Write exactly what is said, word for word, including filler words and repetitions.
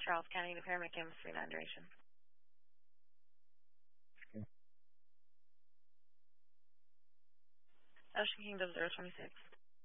Charles County, the paramedic M three nine duration. Okay. Ocean Kingdom zero twenty six.